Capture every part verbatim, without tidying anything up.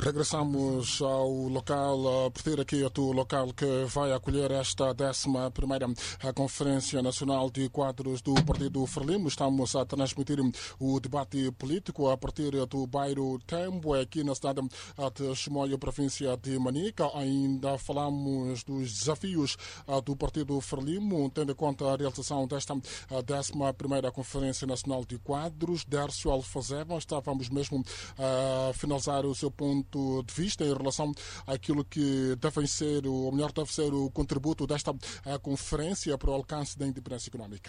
Regressamos ao local, a partir aqui do local que vai acolher esta décima primeira Conferência Nacional de Quadros do Partido Frelimo. Estamos a transmitir o debate político a partir do bairro Tembo, aqui na cidade de Chimoio, província de Manica. Ainda falamos dos desafios do Partido Frelimo, tendo em conta a realização desta décima primeira Conferência Nacional de Quadros. Dércio Alfazeba, estávamos mesmo a finalizar o seu ponto de vista em relação àquilo que deve ser, ou melhor, deve ser o contributo desta conferência para o alcance da independência econômica.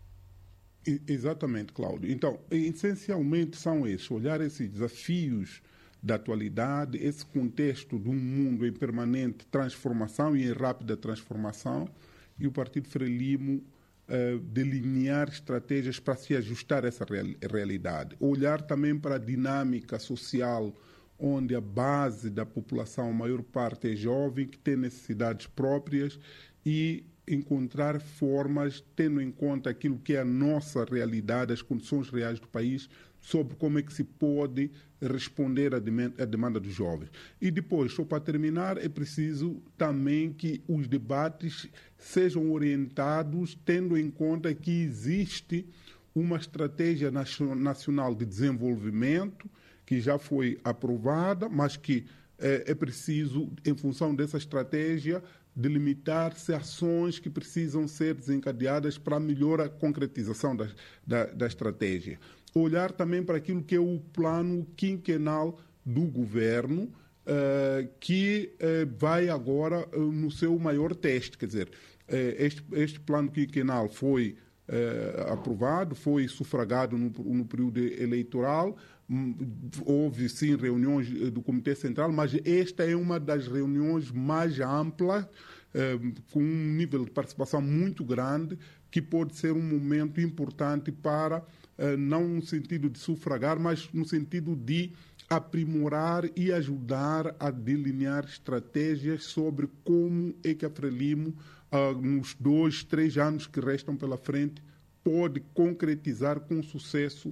Exatamente, Cláudio. Então, essencialmente são esses, olhar esses desafios da atualidade, esse contexto de um mundo em permanente transformação e em rápida transformação, e o Partido Frelimo uh, delinear estratégias para se ajustar a essa real, realidade. Olhar também para a dinâmica social, onde a base da população, a maior parte é jovem, que tem necessidades próprias, e encontrar formas, tendo em conta aquilo que é a nossa realidade, as condições reais do país, sobre como é que se pode responder à demanda dos jovens. E depois, só para terminar, é preciso também que os debates sejam orientados tendo em conta que existe uma estratégia nacional de desenvolvimento que já foi aprovada, mas que é, é preciso, em função dessa estratégia, delimitar-se ações que precisam ser desencadeadas para melhor a concretização da, da, da estratégia. Olhar também para aquilo que é o plano quinquenal do governo, uh, que uh, vai agora uh, no seu maior teste. Quer dizer, uh, este, este plano quinquenal foi uh, aprovado, foi sufragado no, no período eleitoral. Houve, sim, reuniões do Comitê Central, mas esta é uma das reuniões mais amplas, eh, com um nível de participação muito grande, que pode ser um momento importante para, eh, não no sentido de sufragar, mas no sentido de aprimorar e ajudar a delinear estratégias sobre como é que a Frelimo, ah, nos dois, três anos que restam pela frente, pode concretizar com sucesso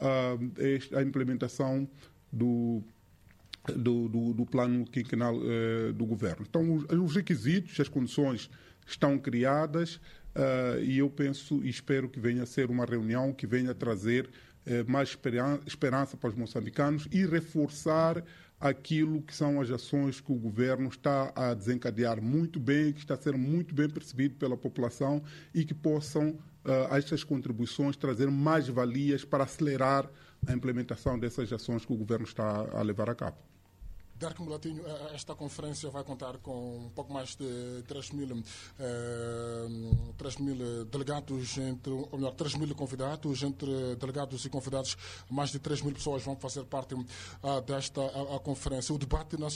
a implementação do, do, do, do plano quinquenal uh, do governo. Então, os, os requisitos, as condições estão criadas uh, e eu penso e espero que venha a ser uma reunião que venha a trazer uh, mais esperança, esperança para os moçambicanos e reforçar aquilo que são as ações que o governo está a desencadear muito bem, que está a ser muito bem percebido pela população e que possam Uh, estas contribuições trazer mais valias para acelerar a implementação dessas ações que o governo está a levar a cabo. Darko Mulatinho, esta conferência vai contar com um pouco mais de três mil, eh, três mil delegados, entre, ou melhor, três mil convidados, entre delegados e convidados, mais de três mil pessoas vão fazer parte uh, desta a, a conferência. O debate nacional